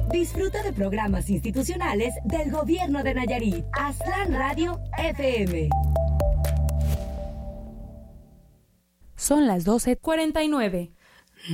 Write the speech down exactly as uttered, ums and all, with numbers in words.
Disfruta de programas institucionales del Gobierno de Nayarit. Aztlán Radio F M. Son las doce cuarenta y nueve.